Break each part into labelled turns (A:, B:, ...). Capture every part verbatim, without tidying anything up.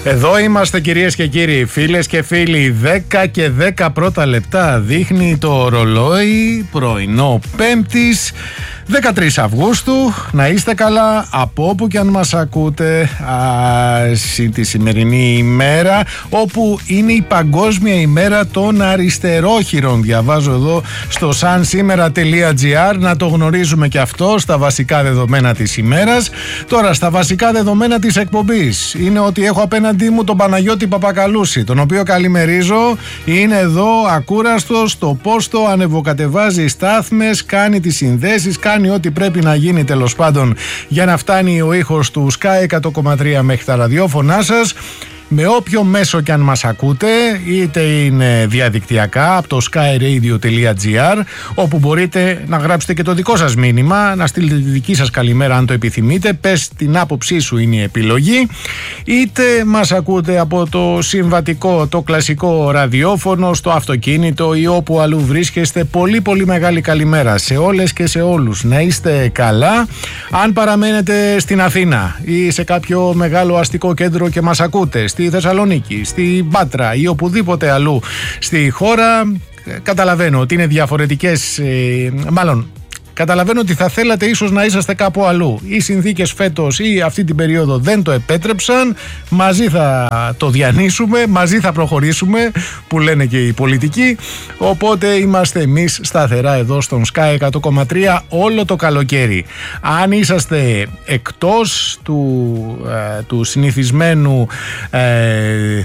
A: Εδώ είμαστε, κυρίες και κύριοι, φίλες και φίλοι. δέκα και δέκα πρώτα λεπτά δείχνει το ρολόι, πρωινό Πέμπτης δεκατρείς Αυγούστου. Να είστε καλά από όπου και αν μας ακούτε α, τη σημερινή ημέρα, όπου είναι η Παγκόσμια ημέρα των αριστερόχειρων. Διαβάζω εδώ στο sansimera τελεία gr, να το γνωρίζουμε και αυτό στα βασικά δεδομένα της ημέρας. Τώρα, στα βασικά δεδομένα της εκπομπής είναι ότι έχω απέναντί μου τον Παναγιώτη Παπακαλούση, τον οποίο καλημερίζω. Είναι εδώ ακούραστος στο πόστο, ανεβοκατεβάζει στάθμες, κάνει τις συνδέσεις, κάνει ό,τι πρέπει να γίνει τέλος πάντων για να φτάνει ο ήχος του Sky εκατό κόμμα τρία μέχρι τα ραδιόφωνά σας. Με όποιο μέσο και αν μας ακούτε, είτε είναι διαδικτυακά από το sky radio τελεία gr, όπου μπορείτε να γράψετε και το δικό σας μήνυμα, να στείλετε τη δική σας καλημέρα αν το επιθυμείτε, πες την άποψή σου, είναι η επιλογή. Είτε μας ακούτε από το συμβατικό, το κλασικό ραδιόφωνο, στο αυτοκίνητο ή όπου αλλού βρίσκεστε. Πολύ πολύ μεγάλη καλημέρα σε όλες και σε όλους. Να είστε καλά. Αν παραμένετε στην Αθήνα ή σε κάποιο μεγάλο αστικό κέντρο και μας ακούτε στη Θεσσαλονίκη, στη Πάτρα ή οπουδήποτε αλλού στη χώρα, καταλαβαίνω ότι είναι διαφορετικές, ε, μάλλον καταλαβαίνω ότι θα θέλατε ίσως να είσαστε κάπου αλλού. Οι συνθήκες φέτος ή αυτή την περίοδο δεν το επέτρεψαν. Μαζί θα το διανύσουμε, μαζί θα προχωρήσουμε, που λένε και οι πολιτικοί. Οπότε είμαστε εμείς σταθερά εδώ στον Sky εκατό κόμμα τρία όλο το καλοκαίρι. Αν είσαστε εκτός του, ε, του συνηθισμένου ε, ε,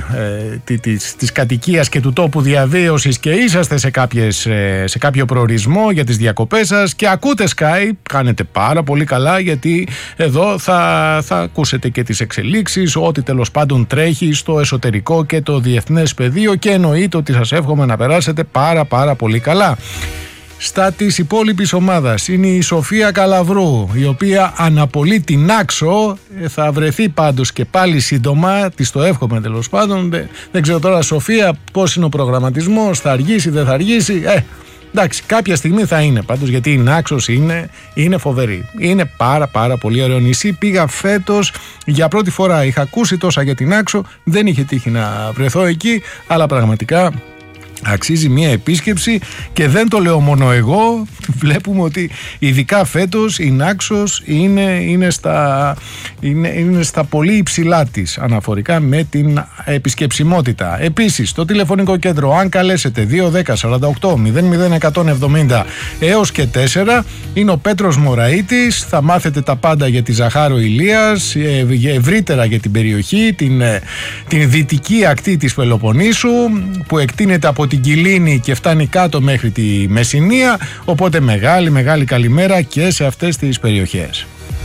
A: της, της κατοικίας και του τόπου διαβίωσης και είσαστε σε, κάποιες, ε, σε κάποιο προορισμό για τις διακοπές σας και ακούτε Sky, κάνετε πάρα πολύ καλά, γιατί εδώ θα, θα ακούσετε και τις εξελίξεις, ό,τι τέλος πάντων τρέχει στο εσωτερικό και το διεθνές πεδίο, και εννοείται ότι σας εύχομαι να περάσετε πάρα πάρα πολύ καλά. Στα της υπόλοιπης ομάδας είναι η Σοφία Καλαβρού, η οποία αναπολύει την Άξο. Θα βρεθεί πάντως και πάλι σύντομα, της το εύχομαι τέλος πάντων. Δεν, δεν ξέρω τώρα, Σοφία, πώς είναι ο προγραμματισμός, θα αργήσει, δεν θα αργήσει. Ε, εντάξει, κάποια στιγμή θα είναι πάντως, γιατί η Νάξος είναι, είναι φοβερή. Είναι πάρα πάρα πολύ ωραίο νησί. Πήγα φέτος για πρώτη φορά, είχα ακούσει τόσα για την Νάξο, δεν είχε τύχει να βρεθώ εκεί, αλλά πραγματικά αξίζει μια επίσκεψη, και δεν το λέω μόνο εγώ. Βλέπουμε ότι ειδικά φέτος η Νάξος είναι, είναι, στα, είναι, είναι στα πολύ υψηλά της αναφορικά με την επισκεψιμότητα. Επίσης, το τηλεφωνικό κέντρο, αν καλέσετε δύο δέκα σαράντα οκτώ μηδέν μηδέν εκατόν εβδομήντα έως και τέσσερα, είναι ο Πέτρος Μωραΐτης. Θα μάθετε τα πάντα για τη Ζαχάρο Ηλίας, ευρύτερα για την περιοχή, την, την δυτική ακτή της Πελοποννήσου, που εκτείνεται από την Κιλίνη και φτάνει κάτω μέχρι τη Μεσσηνία. Οπότε μεγάλη μεγάλη καλημέρα και σε αυτές τις περιοχές.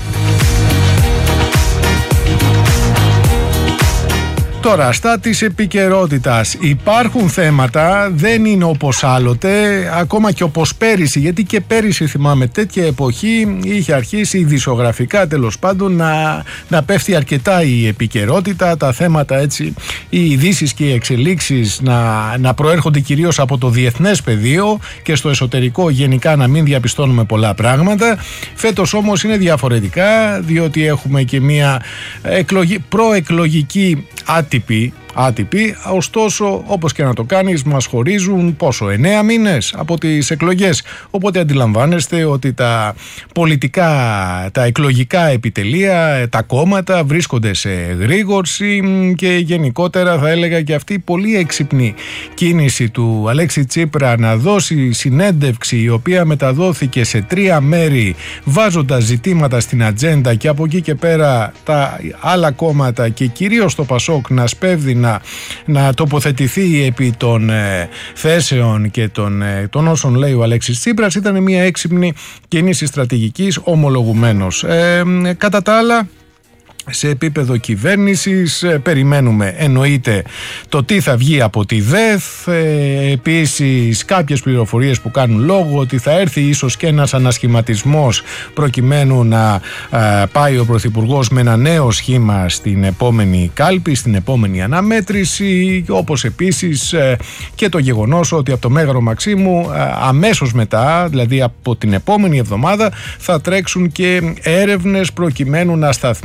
A: Τώρα, στα της επικαιρότητας υπάρχουν θέματα, δεν είναι όπως άλλοτε, ακόμα και όπως πέρυσι, γιατί και πέρυσι θυμάμαι τέτοια εποχή είχε αρχίσει ειδησιογραφικά τέλος πάντων να, να πέφτει αρκετά η επικαιρότητα, τα θέματα έτσι, οι ειδήσεις και οι εξελίξεις να, να προέρχονται κυρίως από το διεθνές πεδίο και στο εσωτερικό γενικά να μην διαπιστώνουμε πολλά πράγματα. Φέτος όμως είναι διαφορετικά, διότι έχουμε και μια εκλογή, προεκλογική άτυπη, άτυπη, ωστόσο όπως και να το κάνεις μας χωρίζουν πόσο, εννέα μήνες από τις εκλογές, οπότε αντιλαμβάνεστε ότι τα πολιτικά, τα εκλογικά επιτελεία, τα κόμματα βρίσκονται σε γρήγορση, και γενικότερα θα έλεγα και αυτή η πολύ έξυπνη κίνηση του Αλέξη Τσίπρα να δώσει συνέντευξη, η οποία μεταδόθηκε σε τρία μέρη βάζοντας ζητήματα στην ατζέντα, και από εκεί και πέρα τα άλλα κόμματα και κυρίως το Πασόκ να σπέβδει να, να τοποθετηθεί επί των ε, θέσεων και των, ε, των όσων λέει ο Αλέξης Τσίπρας. Ήταν μια έξυπνη κίνηση στρατηγικής, ομολογουμένως. Ε, ε, κατά τα άλλα, σε επίπεδο κυβέρνησης περιμένουμε εννοείται το τι θα βγει από τη ΔΕΘ, ε, επίσης κάποιες πληροφορίες που κάνουν λόγο ότι θα έρθει ίσως και ένας ανασχηματισμός προκειμένου να ε, πάει ο Πρωθυπουργός με ένα νέο σχήμα στην επόμενη κάλπη, στην επόμενη αναμέτρηση, όπως επίσης ε, και το γεγονός ότι από το Μέγαρο Μαξίμου ε, αμέσως μετά, δηλαδή από την επόμενη εβδομάδα, θα τρέξουν και έρευνες προκειμένου να σταθμίσουν και τα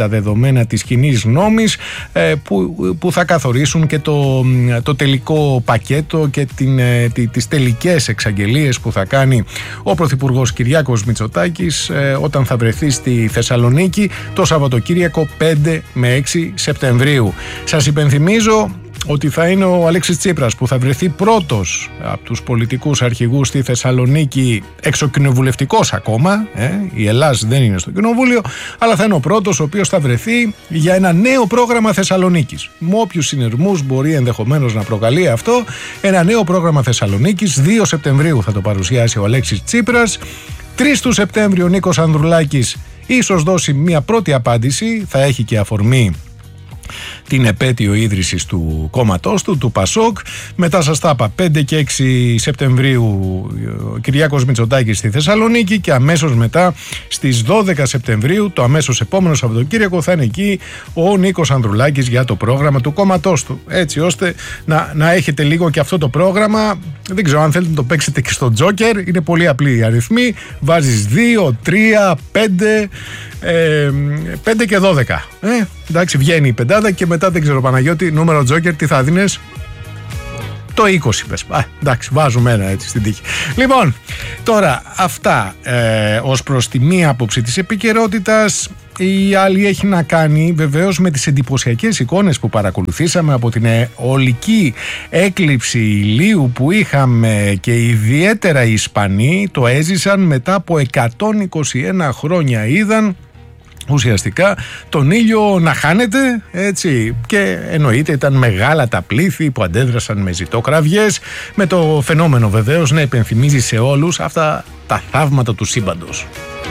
A: τα δεδομένα της κοινής γνώμης που, που θα καθορίσουν και το, το τελικό πακέτο και την, τις τελικές εξαγγελίες που θα κάνει ο Πρωθυπουργός Κυριάκος Μητσοτάκης όταν θα βρεθεί στη Θεσσαλονίκη το Σαββατοκύριακο πέντε με έξι Σεπτεμβρίου. Σας υπενθυμίζω ότι θα είναι ο Αλέξης Τσίπρας που θα βρεθεί πρώτος από τους πολιτικούς αρχηγούς στη Θεσσαλονίκη, εξοκοινοβουλευτικός ακόμα, ε, η Ελλάς δεν είναι στο κοινοβούλιο, αλλά θα είναι ο πρώτος ο οποίος θα βρεθεί για ένα νέο πρόγραμμα Θεσσαλονίκης. Με όποιους συνειρμούς μπορεί ενδεχομένως να προκαλεί αυτό, ένα νέο πρόγραμμα Θεσσαλονίκης, δύο Σεπτεμβρίου θα το παρουσιάσει ο Αλέξης Τσίπρας, τρεις του Σεπτέμβρη ο Νίκος Ανδρουλάκης ίσως δώσει μια πρώτη απάντηση, θα έχει και αφορμή την επέτειο ίδρυσης του κόμματός του, του Πασόκ. Μετά σας τα είπα, πέντε και έξι Σεπτεμβρίου ο Κυριάκος Μητσοτάκης στη Θεσσαλονίκη και αμέσως μετά στις δώδεκα Σεπτεμβρίου, το αμέσως επόμενο Σαββατοκύριακο, θα είναι εκεί ο Νίκος Ανδρουλάκης για το πρόγραμμα του κόμματός του. Έτσι ώστε να, να έχετε λίγο και αυτό το πρόγραμμα. Δεν ξέρω αν θέλετε να το παίξετε και στο Τζόκερ, είναι πολύ απλή η αριθμή. Βάζεις δύο, τρία, πέντε, πέντε και δώδεκα. Ε, εντάξει, βγαίνει η πεντάδα και μετά δεν ξέρω, Παναγιώτη, νούμερο Τζόκερ, τι θα δίνες? Το είκοσι πες. Α, εντάξει, βάζουμε ένα έτσι στην τύχη. Λοιπόν, τώρα αυτά ε, ως προς τη μία άποψη της επικαιρότητας. Η άλλη έχει να κάνει βεβαίως με τις εντυπωσιακές εικόνες που παρακολουθήσαμε από την ολική έκλειψη ηλίου που είχαμε και ιδιαίτερα οι Ισπανοί το έζησαν μετά από εκατόν είκοσι ένα χρόνια. Είδαν ουσιαστικά τον ήλιο να χάνεται, έτσι, και εννοείται ήταν μεγάλα τα πλήθη που αντέδρασαν με ζητοκραυγές, με το φαινόμενο βεβαίως να υπενθυμίζει σε όλους αυτά τα θαύματα του σύμπαντος.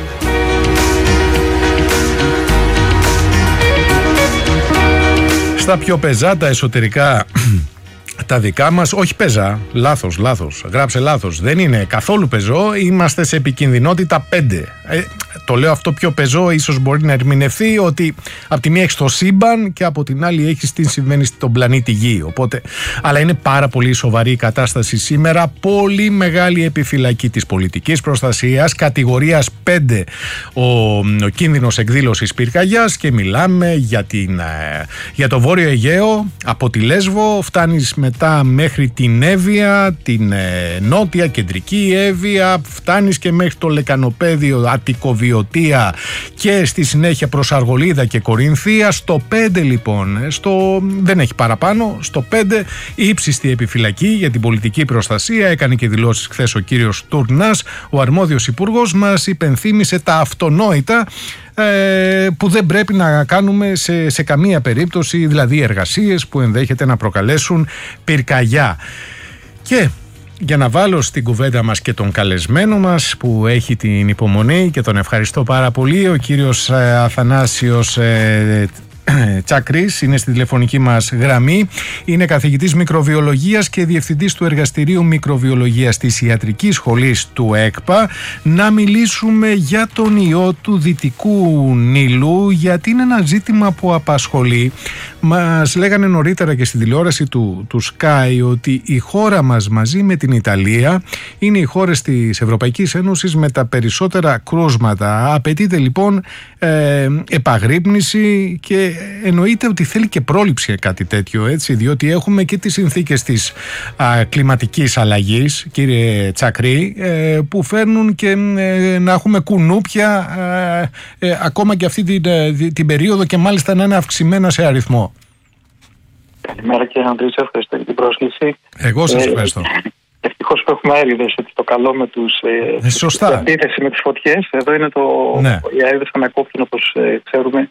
A: Στα πιο πεζάτα εσωτερικά τα δικά μας, όχι πεζά, λάθος, λάθος, γράψε λάθος, δεν είναι καθόλου πεζό, είμαστε σε επικινδυνότητα πέντε. Ε, το λέω αυτό πιο πεζό, ίσως μπορεί να ερμηνευθεί ότι από τη μία έχεις το σύμπαν και από την άλλη έχεις τι συμβαίνει στον πλανήτη Γη. Οπότε, αλλά είναι πάρα πολύ σοβαρή η κατάσταση σήμερα, πολύ μεγάλη επιφυλακή της πολιτικής προστασίας, κατηγορίας πέντε ο, ο κίνδυνος εκδήλωσης πυρκαγιάς και μιλάμε για, την, για το Βόρειο Αιγαίο, από τη Λέσβο φτάνεις μετά μέχρι την Εύβοια, την ε, νότια κεντρική Εύβοια, φτάνεις και μέχρι το Λεκανοπέδιο, Αττικοβιωτία και στη συνέχεια προς Αργολίδα και Κορινθία. Στο πέντε λοιπόν, στο, δεν έχει παραπάνω, στο πέντε ύψιστη επιφυλακή για την πολιτική προστασία. Έκανε και δηλώσεις χθες ο κύριος Τουρνάς, ο αρμόδιος υπουργός μας υπενθύμησε τα αυτονόητα που δεν πρέπει να κάνουμε σε, σε καμία περίπτωση, δηλαδή εργασίες που ενδέχεται να προκαλέσουν πυρκαγιά. Και για να βάλω στην κουβέντα μας και τον καλεσμένο μας που έχει την υπομονή και τον ευχαριστώ πάρα πολύ, ο κύριος Αθανάσιος Τσακρής είναι στη τηλεφωνική μας γραμμή. Είναι καθηγητής μικροβιολογίας και διευθυντής του Εργαστηρίου Μικροβιολογίας της Ιατρικής Σχολής του ΕΚΠΑ. Να μιλήσουμε για τον ιό του Δυτικού Νείλου, γιατί είναι ένα ζήτημα που απασχολεί. Μας λέγανε νωρίτερα και στην τηλεόραση του, του Sky ότι η χώρα μας μαζί με την Ιταλία είναι οι χώρες της Ευρωπαϊκής Ένωσης με τα περισσότερα κρούσματα. Απαιτείται λοιπόν ε, επαγρύπνηση και εννοείται ότι θέλει και πρόληψη κάτι τέτοιο, έτσι, διότι έχουμε και τις συνθήκες της α, κλιματικής αλλαγής, κύριε Τσακρή, ε, που φέρνουν και ε, να έχουμε κουνούπια ε, ε, ακόμα και αυτή την, ε, την περίοδο και μάλιστα να είναι αυξημένα σε αριθμό.
B: Καλημέρα κύριε Ανδρή, ευχαριστώ για την πρόσκληση.
A: Εγώ σας ευχαριστώ.
B: Ε, Ευτυχώς που έχουμε αέριδες, ότι το καλό με τους ε,
A: σωστά.
B: την αντίθεση με τις φωτιές. Εδώ είναι το,
A: ναι.
B: Οι αέριδες ανακόπτουν, όπως ε, ξέρουμε,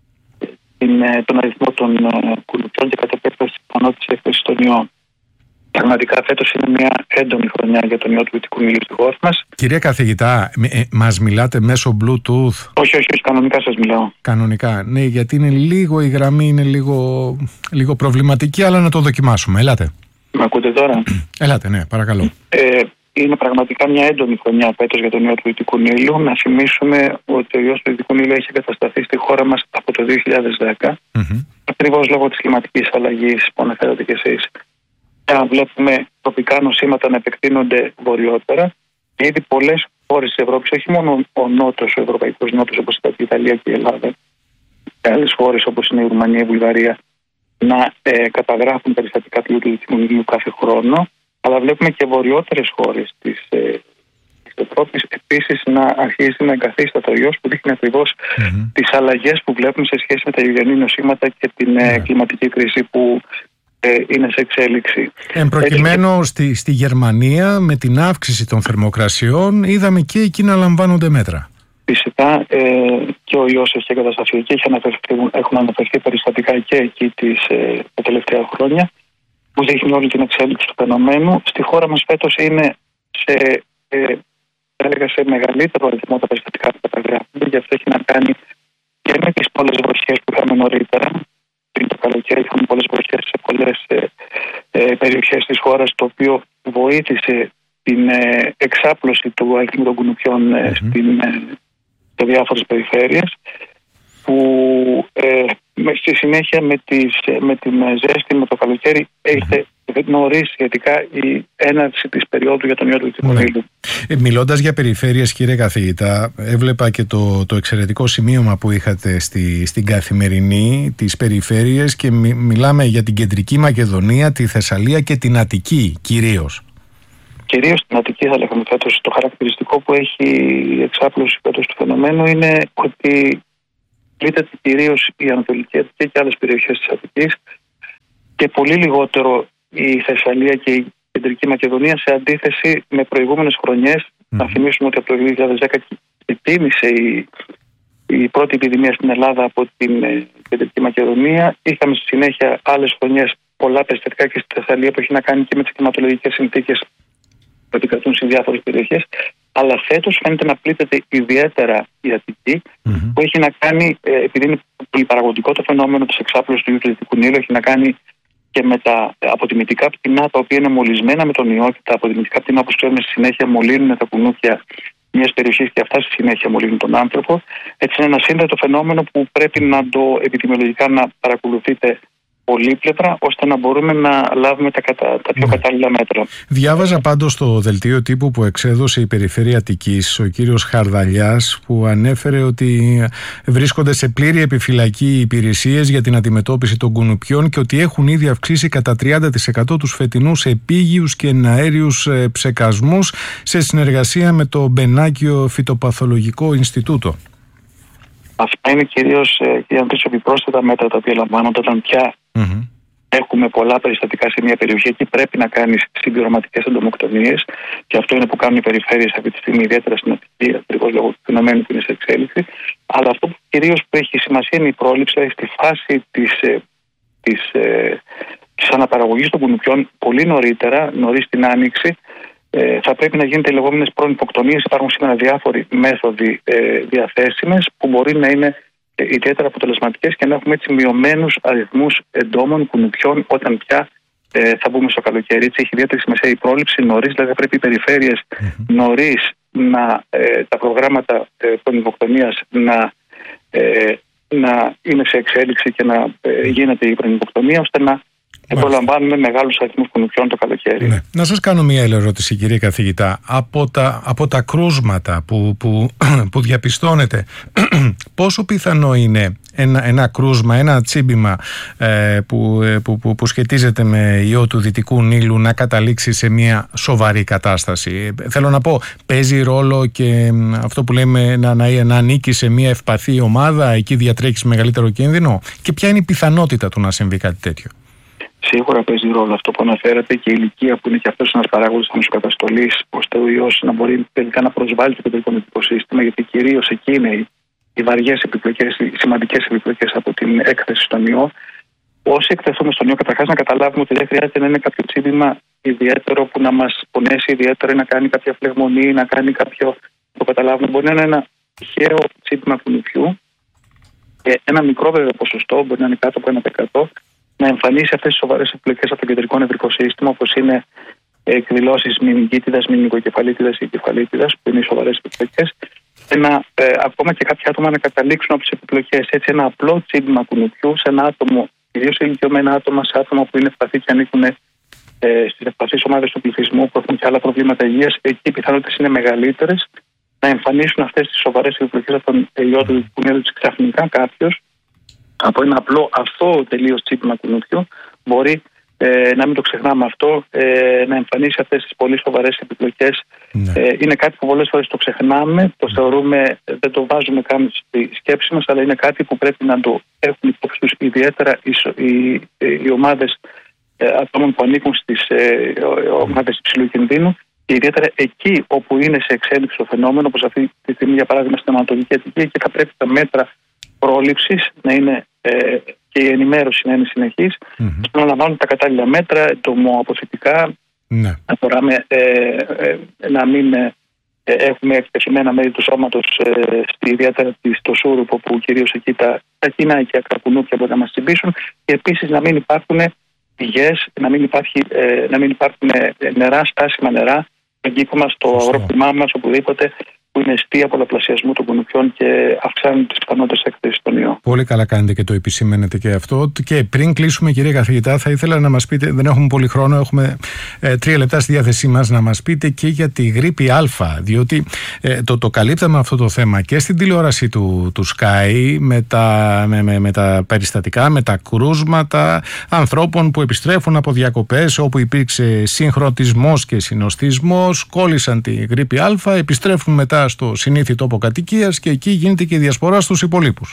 B: την, ε, τον αριθμό των ε, κουνουπιών και κατ' επέκταση της πιθανότητας έκθεσης των ιών. Πραγματικά φέτος είναι μια έντονη χρονιά για τον ιό του Δυτικού Νείλου στη χώρα μας.
A: Κυρία καθηγητά, ε, μας μιλάτε μέσω Bluetooth?
B: Όχι, όχι, όχι, κανονικά σας μιλάω.
A: Κανονικά, ναι, γιατί είναι λίγο, η γραμμή είναι λίγο, λίγο προβληματική, αλλά να το δοκιμάσουμε. Ελάτε.
B: Με ακούτε τώρα?
A: Ελάτε, ναι, παρακαλώ.
B: Ε, είναι πραγματικά μια έντονη χρονιά φέτος για τον ιό του Δυτικού Νείλου. Να θυμίσουμε ότι ο ιός του Δυτικού Νείλου έχει εγκατασταθεί στη χώρα μας από το δύο χιλιάδες δέκα, mm-hmm. ακριβώς λόγω της κλιματικής αλλαγής που αναφέρατε κι εσείς. Και βλέπουμε τοπικά νοσήματα να επεκτείνονται βορειότερα. Και ήδη πολλές χώρες της Ευρώπης, όχι μόνο ο νότος, ο ευρωπαϊκός νότος, όπως είπατε, η Ιταλία και η Ελλάδα, και άλλες χώρες όπως είναι η Ρουμανία, η Βουλγαρία, να ε, καταγράφουν περιστατικά του Δυτικού Νείλου κάθε χρόνο. Αλλά βλέπουμε και βορειότερες χώρες της, ε, της Ευρώπης επίσης να αρχίσει να εγκαθίσταται ο ιός, που δείχνει ακριβώς mm-hmm. τις αλλαγές που βλέπουμε σε σχέση με τα υγιεινή νοσήματα και την mm-hmm. ε, κλιματική κρίση που ε, είναι σε εξέλιξη.
A: Εν προκειμένου Έτσι, στη, στη Γερμανία με την αύξηση των θερμοκρασιών είδαμε και εκεί να λαμβάνονται μέτρα.
B: Φυσικά ε, και ο ιός έχει εγκατασταθεί και έχουν αναφερθεί περιστατικά και εκεί τις, ε, τα τελευταία χρόνια, που δείχνει όλη την εξέλιξη του φαινομένου. Στη χώρα μας φέτος είναι σε, ε, έλεγα σε μεγαλύτερο αριθμό τα περιστατικά που καταγράφονται, γι' αυτό έχει να κάνει και με τις πολλές βροχές που είχαμε νωρίτερα. Πριν το καλοκαίρι είχαμε πολλές βροχές σε πολλές ε, ε, περιοχές της χώρας, το οποίο βοήθησε την ε, εξάπλωση του αριθμού των κουνουπιών ε, mm-hmm. στην, ε, σε διάφορες περιφέρειες, που ε, στη συνέχεια με, τις, με την ζέστη, με το καλοκαίρι, έχει νωρίς σχετικά η έναρξη της περίοδου για τον ιό του Δυτικού Νείλου.
A: Ε, μιλώντας για περιφέρειες, κύριε καθηγητά, έβλεπα και το, το εξαιρετικό σημείωμα που είχατε στη, στην Καθημερινή, τις περιφέρειες, και μι, μιλάμε για την Κεντρική Μακεδονία, τη Θεσσαλία και την Αττική κυρίως.
B: Κυρίως στην Αττική θα λέγαμε φέτος. Το χαρακτηριστικό που έχει η εξάπλωση φέτος του φαινομένου είναι ότι πλήττεται κυρίως η Ανατολική Αττική και άλλες περιοχές της Αττικής και πολύ λιγότερο η Θεσσαλία και η Κεντρική Μακεδονία, σε αντίθεση με προηγούμενες χρονιές. Mm. Να θυμίσουμε ότι από το δύο χιλιάδες δέκα ξεκίνησε η, η πρώτη επιδημία στην Ελλάδα από την ε, Κεντρική Μακεδονία. Είχαμε στη συνέχεια άλλες χρονιές πολλά περιστατικά και στη Θεσσαλία, που έχει να κάνει και με τις κλιματολογικές συνθήκες που επικρατούν σε διάφορες περιοχές. Αλλά φέτος φαίνεται να πλήττεται ιδιαίτερα η Αττική, mm-hmm. που έχει να κάνει, ε, επειδή είναι πολυπαραγωγικό το φαινόμενο της εξάπλωσης του ιού του Δυτικού Νείλου, έχει να κάνει και με τα αποτιμητικά πτηνά, τα οποία είναι μολυσμένα με τον ιό, και τα αποτιμητικά πτηνά, όπως ξέρουμε, στη συνέχεια μολύνουν τα κουνούπια μιας περιοχής και αυτά στη συνέχεια μολύνουν τον άνθρωπο. Έτσι είναι ένα σύνδετο φαινόμενο που πρέπει να το επιδημιολογικά να παρακολουθείτε πολύπλευρα, ώστε να μπορούμε να λάβουμε τα, κατα... τα πιο κατάλληλα μέτρα.
A: Διάβαζα πάντως στο δελτίο τύπου που εξέδωσε η Περιφέρεια Αττικής ο κύριος Χαρδαλιάς, που ανέφερε ότι βρίσκονται σε πλήρη επιφυλακή οι υπηρεσίες για την αντιμετώπιση των κουνουπιών και ότι έχουν ήδη αυξήσει κατά τριάντα τοις εκατό τους φετινούς επίγειους και εναέριους ψεκασμούς σε συνεργασία με το Μπενάκιο Φυτοπαθολογικό Ινστιτούτο.
B: Αυτά είναι κυρίως ε, επιπρόσθετα μέτρα τα οποία λαμβάνονται όταν πια mm-hmm. έχουμε πολλά περιστατικά σε μια περιοχή. Εκεί πρέπει να κάνεις συμπληρωματικές εντομοκτονίες, και αυτό είναι που κάνουν οι περιφέρειες αυτή τη στιγμή, ιδιαίτερα στην Αττική, ακριβώς λόγω του φαινομένου που είναι σε εξέλιξη. Αλλά αυτό που κυρίως που έχει σημασία είναι η πρόληψη, δηλαδή στη φάση της, ε, της, ε, της αναπαραγωγής των κουνουπιών πολύ νωρίτερα, νωρίς την άνοιξη. Ε, θα πρέπει να γίνονται οι λεγόμενες προϋποκτονίες. Υπάρχουν σήμερα διάφοροι μέθοδοι ε, διαθέσιμες που μπορεί να είναι ε, ιδιαίτερα αποτελεσματικές και να έχουμε έτσι μειωμένους αριθμούς εντόμων, κουνουπιών, όταν πια ε, θα μπούμε στο καλοκαίρι. Έτσι έχει ιδιαίτερη σημασία η πρόληψη νωρίς, δηλαδή πρέπει οι περιφέρειες mm-hmm. νωρίς να, ε, τα προγράμματα ε, προϋποκτονίας να, ε, να είναι σε εξέλιξη και να ε, γίνεται η προϋποκτονία, ώστε να προλαμβάνουμε μεγάλους αριθμούς κουνουπιών το καλοκαίρι.
A: Ναι. Να σας κάνω μια ερώτηση, κύριε καθηγητά. Από τα, από τα κρούσματα που, που, που διαπιστώνετε, πόσο πιθανό είναι ένα, ένα κρούσμα, ένα τσίμπημα ε, που, που, που, που σχετίζεται με ιό του Δυτικού Νείλου να καταλήξει σε μια σοβαρή κατάσταση? Θέλω να πω, παίζει ρόλο και αυτό που λέμε να, να, να ανήκει σε μια ευπαθή ομάδα, εκεί διατρέχεις μεγαλύτερο κίνδυνο, και ποια είναι η πιθανότητα του να συμβεί κάτι τέτοιο?
B: Σίγουρα παίζει ρόλο αυτό που αναφέρατε, και η ηλικία, που είναι και αυτός ένας παράγοντας της νοσοκαταστολής, ώστε ο ιός να μπορεί τελικά να προσβάλλει το κεντρικό νευρικό σύστημα, γιατί κυρίως εκεί είναι οι, οι βαριές επιπλοκές, οι σημαντικές επιπλοκές από την έκθεση στον ιό. Όσοι εκτεθούμε στον ιό, καταρχάς να καταλάβουμε ότι δεν χρειάζεται να είναι κάποιο τσίμπημα ιδιαίτερο που να μας πονέσει ιδιαίτερα, να κάνει κάποια φλεγμονή, να κάνει κάποιο. Το καταλάβουμε. Μπορεί να είναι ένα τυχαίο τσίμπημα κουνουπιού, και ένα μικρό βέβαια ποσοστό, μπορεί να είναι κάτω από ένα τοις εκατό, να εμφανίσει αυτές τις σοβαρές επιπλοκές από το κεντρικό νευρικό σύστημα, όπως είναι εκδηλώσεις μηνυκίτιδας, μηνυκοκεφαλίτιδας ή κεφαλίτιδας, που είναι οι σοβαρές επιπλοκές, και να, ε, ακόμα και κάποια άτομα να καταλήξουν από τις επιπλοκές. Έτσι, ένα απλό τσίμπημα κουνουπιού σε ένα άτομο, ιδίως σε ηλικιωμένα άτομα, σε άτομα που είναι ευπαθή και ανήκουν ε, στις ευπαθείς ομάδες του πληθυσμού, που έχουν και άλλα προβλήματα υγείας, εκεί οι πιθανότητες είναι μεγαλύτερες να εμφανίσουν αυτές τις σοβαρές επιπλοκές από τον ιό του Δυτικού Νείλου ξαφνικά κάποιος, από ένα απλό αυτό τελείως τσίπημα κουνουπιού μπορεί ε, να μην το ξεχνάμε αυτό, ε, να εμφανίσει αυτές τις πολύ σοβαρές επιπλοκές. Ναι. Ε, είναι κάτι που πολλές φορές το ξεχνάμε, το θεωρούμε, δεν το βάζουμε καν στη σκέψη μας, αλλά είναι κάτι που πρέπει να το έχουν υπόψη τους ιδιαίτερα οι, οι, οι ομάδες ε, ατόμων που ανήκουν στις ε, ομάδες υψηλού κινδύνου και ιδιαίτερα εκεί όπου είναι σε εξέλιξη το φαινόμενο, όπως αυτή τη στιγμή για παράδειγμα στην αιματολογική ατυχία, και θα πρέπει τα μέτρα πρόληψης να είναι ε, και η ενημέρωση να είναι συνεχής, mm-hmm. να λαμβάνουν τα κατάλληλα μέτρα, εντομοαποθητικά, ναι. να φοράμε, ε, ε, να μην ε, έχουμε εκτεθειμένα μέρη του σώματος, ε, στη ιδιαίτερα στο σούρουπο που κυρίως εκεί τα, τα κοινά και ακρακουνούπια μπορεί να μας τσιμπήσουν, και επίσης να μην υπάρχουν πηγές, να μην, υπάρχει, ε, να μην υπάρχουν νερά, στάσιμα νερά, στον κήπο μας, στο αγρόκτημά μας, οπουδήποτε, που είναι αιστεία πολλαπλασιασμού των κουνουπιών και αυξάνουν τις πιθανότητες έκθεσης των ιών.
A: Πολύ καλά κάνετε και το επισημαίνετε και αυτό. Και πριν κλείσουμε, κύριε καθηγητά, θα ήθελα να μας πείτε, δεν έχουμε πολύ χρόνο, έχουμε ε, τρία λεπτά στη διάθεσή μας, να μας πείτε και για τη γρίπη Α, διότι ε, το, το καλύπταμε αυτό το θέμα και στην τηλεόραση του, του Sky με τα, με, με, με τα περιστατικά, με τα κρούσματα ανθρώπων που επιστρέφουν από διακοπές όπου υπήρξε συγχρονισμός και συνοστισμός, κόλλησαν τη γρίπη Α, επιστρέφουν μετά στο συνήθι τόπο κατοικίας και εκεί γίνεται και η διασπορά στους υπολείπους.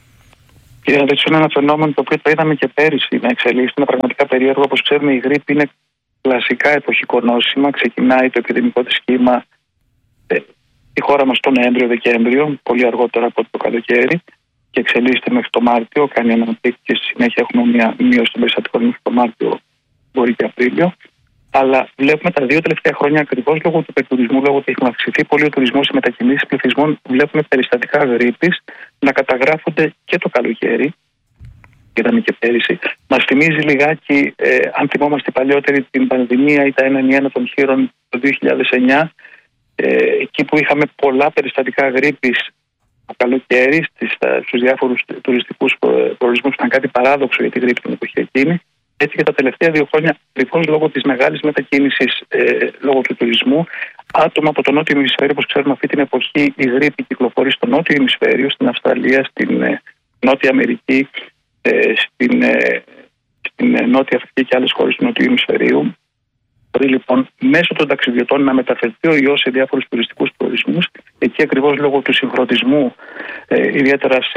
B: Κύριε Αντρέτσου, είναι ένα φαινόμενο το οποίο το είδαμε και πέρυσι να εξελίσσεται. Είναι πραγματικά περίεργο. Όπως ξέρουμε, η γρίπη είναι κλασικά εποχικό νόσημα. Ξεκινάει το επιδημικό της κύμα ε, στη χώρα μας τον Νοέμβριο-Δεκέμβριο, πολύ αργότερα από το καλοκαίρι, και εξελίσσεται μέχρι το Μάρτιο. Κάνει αναπτύξη και στη συνέχεια έχουμε μια μείωση των περιστατικών μέχρι το Μάρτιο, μπορεί και Απρίλιο. Αλλά βλέπουμε τα δύο τελευταία χρόνια, ακριβώς λόγω του υπερτουρισμού, λόγω ότι έχει αυξηθεί πολύ ο τουρισμός, οι μετακινήσεις πληθυσμών, βλέπουμε περιστατικά γρίπης να καταγράφονται και το καλοκαίρι. Είδαμε και πέρυσι. Μας θυμίζει λιγάκι, ε, αν θυμόμαστε παλιότερη την πανδημία ή τα ένα εννιά των χείρων το δύο χιλιάδες εννιά, ε, εκεί που είχαμε πολλά περιστατικά γρίπης το καλοκαίρι στους διάφορους τουριστικούς προορισμούς, που ήταν κάτι παράδοξο για τη γρίπη την εποχή εκείνη. Έτσι και τα τελευταία δύο χρόνια, ακριβώς λόγω της μεγάλης μετακίνησης, ε, λόγω του τουρισμού, άτομα από το νότιο ημισφαίριο, όπως ξέρουμε αυτή την εποχή, η γρίπη κυκλοφορεί στο νότιο ημισφαίριο, στην Αυστραλία, στην ε, Νότια Αμερική, ε, στην, ε, στην ε, Νότια Αφρική και άλλες χώρες του νότιου ημισφαιρίου. Μπορεί λοιπόν μέσω των ταξιδιωτών να μεταφερθεί ο ιός σε διάφορους τουριστικούς προορισμούς. Εκεί ακριβώς λόγω του συγχρονισμού, ε, ιδιαίτερα σε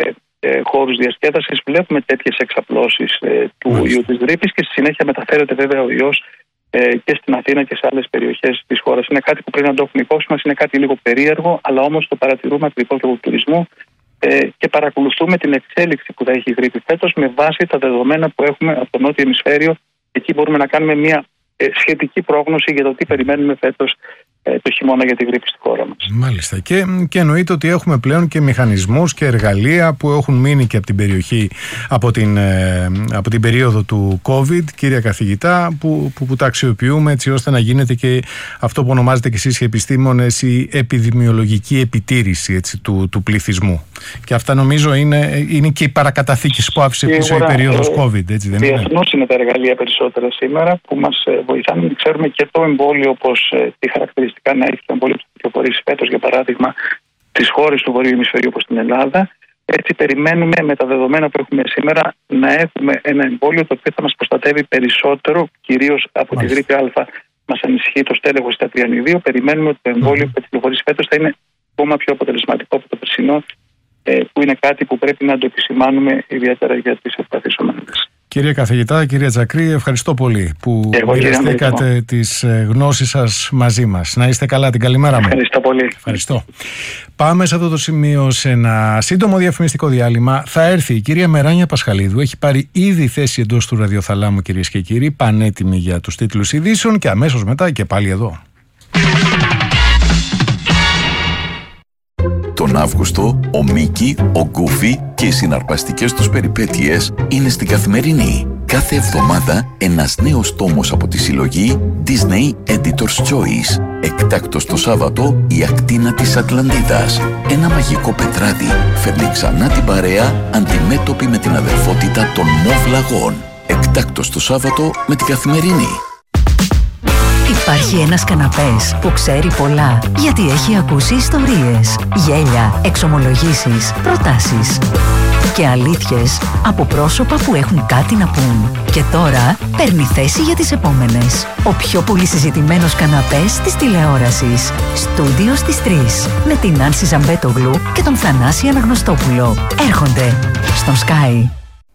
B: ε, χώρους διασκέδασης, βλέπουμε τέτοιες εξαπλώσεις ε, του mm. ιού της γρίπης, και στη συνέχεια μεταφέρεται βέβαια ο ιός ε, και στην Αθήνα και σε άλλες περιοχές της χώρας. Είναι κάτι που πρέπει να το έχουμε υπόψη μας, είναι κάτι λίγο περίεργο, αλλά όμως το παρατηρούμε ακριβώς λόγω του τουρισμού ε, και παρακολουθούμε την εξέλιξη που θα έχει η γρίπη φέτος με βάση τα δεδομένα που έχουμε από το νότιο ημισφαίριο. Εκεί μπορούμε να κάνουμε μια ε, σχετική πρόγνωση για το τι περιμένουμε φέτος το χειμώνα για τη γρίπη στη χώρα μας.
A: Μάλιστα. Και, και εννοείται ότι έχουμε πλέον και μηχανισμούς και εργαλεία που έχουν μείνει και από την περιοχή, από την, από την περίοδο του COVID, κύριε καθηγητά, που, που, που τα αξιοποιούμε έτσι ώστε να γίνεται και αυτό που ονομάζετε και εσείς οι επιστήμονες, η επιδημιολογική επιτήρηση, έτσι, του, του πληθυσμού. Και αυτά νομίζω είναι, είναι και η παρακαταθήκη που άφησε πίσω η περίοδος COVID, έτσι δεν είναι?
B: Διεθνώς είναι τα εργαλεία περισσότερα σήμερα που μας βοηθάνε. Ξέρουμε και το εμβόλιο, όπως τι χαρακτηριστικά να έχει το εμβόλιο που κυκλοφορήσει φέτος, για παράδειγμα, στις χώρες του Βορείου Ημισφαιρίου όπως την Ελλάδα. Έτσι, περιμένουμε με τα δεδομένα που έχουμε σήμερα να έχουμε ένα εμβόλιο το οποίο θα μας προστατεύει περισσότερο, κυρίως από Μάλιστα. τη γρίπη Α. Μας ανησυχεί το στέλεχος στα τριανιδίου. Περιμένουμε ότι το εμβόλιο mm-hmm. που θα κυκλοφορήσει φέτος θα είναι ακόμα πιο αποτελεσματικό από το περσινό, που είναι κάτι που πρέπει να το επισημάνουμε ιδιαίτερα για τις ευπαθείς ομάδες.
A: Κύριε καθηγητά, κύριε Τζακρή, ευχαριστώ πολύ που μοιραστήκατε τις γνώσεις σας μαζί μας. Να είστε καλά, την καλημέρα μου.
B: Ευχαριστώ πολύ.
A: Ευχαριστώ. Πάμε σε αυτό το σημείο σε ένα σύντομο διαφημιστικό διάλειμμα. Θα έρθει η κυρία Μεράνια Πασχαλίδου. Έχει πάρει ήδη θέση εντός του ραδιοθαλάμου, κυρίες και κύριοι, πανέτοιμη για τους τίτλους ειδήσεων, και αμέσως μετά και πάλι εδώ.
C: Τον Αύγουστο, ο Μίκη, ο Γκούφι και οι συναρπαστικές τους περιπέτειες είναι στην Καθημερινή. Κάθε εβδομάδα ένας νέος τόμος από τη συλλογή Disney Editor's Choice. Εκτάκτος το Σάββατο, η ακτίνα της Ατλαντίδας. Ένα μαγικό πετράδι φέρνει ξανά την παρέα αντιμέτωπη με την αδερφότητα των Μοβ Λαγών. Εκτάκτος το Σάββατο με την Καθημερινή.
D: Υπάρχει ένας καναπές που ξέρει πολλά, γιατί έχει ακούσει ιστορίες, γέλια, εξομολογήσεις, προτάσεις. και αλήθειες από πρόσωπα που έχουν κάτι να πούν. Και τώρα παίρνει θέση για τις επόμενες. Ο πιο πολύ συζητημένος καναπές της τηλεόρασης. Στούντιο στις τρεις. Με την Άνση Ζαμπέτογλου και τον Θανάση Αναγνωστόπουλο. Έρχονται στον Sky.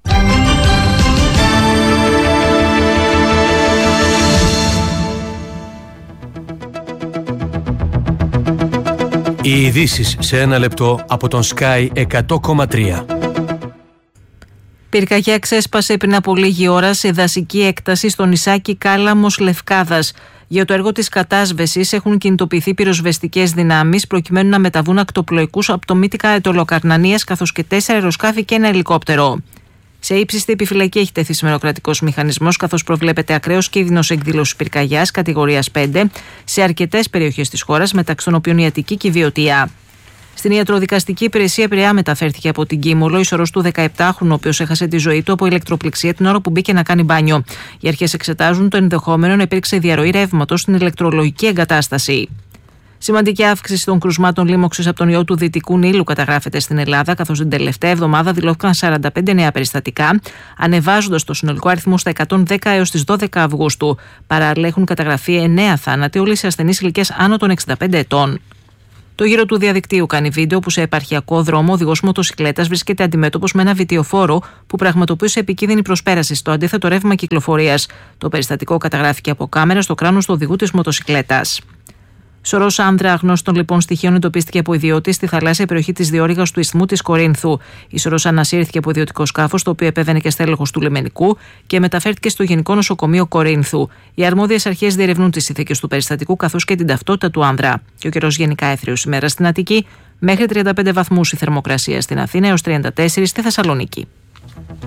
E: Οι ειδήσεις σε ένα λεπτό από τον Sky εκατό κόμμα τρία.
F: Πυρκαγιά ξέσπασε πριν από λίγη ώρα σε δασική έκταση στο νησάκι Κάλαμος Λευκάδας. Για το έργο της κατάσβεσης έχουν κινητοποιηθεί πυροσβεστικές δυνάμεις προκειμένου να μεταβούν ακτοπλοϊκούς από το Μύτικα Αετωλοκαρνανίας καθώς και τέσσερα αεροσκάφη και ένα ελικόπτερο. Σε ύψιστη επιφυλακή έχει τεθεί σήμερα ο κρατικός μηχανισμός, καθώς προβλέπεται ακραίος κίνδυνος εκδήλωσης πυρκαγιάς κατηγορίας πέντε σε αρκετές περιοχές της χώρας, μεταξύ των οποίων η Αττική και η Βιωτία. Στην ιατροδικαστική υπηρεσία Πειραιά μεταφέρθηκε από την Κίμολο η σωρός του δεκαεπτάχρονου, ο οποίος έχασε τη ζωή του από ηλεκτροπληξία την ώρα που μπήκε να κάνει μπάνιο. Οι αρχές εξετάζουν το ενδεχόμενο να υπήρξε διαρροή ρεύματος στην ηλεκτρολογική εγκατάσταση. Σημαντική αύξηση των κρουσμάτων λίμωξης από τον ιό του Δυτικού Νείλου καταγράφεται στην Ελλάδα, καθώς την τελευταία εβδομάδα δηλώθηκαν σαράντα πέντε νέα περιστατικά, ανεβάζοντας το συνολικό αριθμό στα εκατόν δέκα έως τις δώδεκα Αυγούστου. Παράλληλα, έχουν καταγραφεί εννέα θάνατοι, όλοι σε ασθενείς ηλικίας άνω των εξήντα πέντε ετών. Το γύρο του διαδικτύου κάνει βίντεο που σε επαρχιακό δρόμο ο οδηγός μοτοσικλέτας βρίσκεται αντιμέτωπος με ένα βιτιοφόρο που πραγματοποιούσε επικίνδυνη προσπέραση στο αντίθετο ρεύμα κυκλοφορίας. Το περιστατικό καταγράφηκε από κάμερα στο κράνος του οδηγού της μοτοσικλέτας. Σωρός άνδρα αγνώστων λοιπόν στοιχείων εντοπίστηκε από ιδιώτη στη θαλάσσια περιοχή της διόρυγας του Ισθμού της Κορίνθου. Η σωρός ανασύρθηκε από ιδιωτικό σκάφος, το οποίο επέβαινε και στέλεχος του λιμενικού και μεταφέρθηκε στο Γενικό Νοσοκομείο Κορίνθου. Οι αρμόδιες αρχές διερευνούν τις συνθήκες του περιστατικού καθώς και την ταυτότητα του άνδρα. Και ο καιρός γενικά έθριος σήμερα στην Αττική, μέχρι τριάντα πέντε βαθμούς η θερμοκρασία στην Αθήνα έως τριάντα τέσσερα στη Θεσσαλονίκη.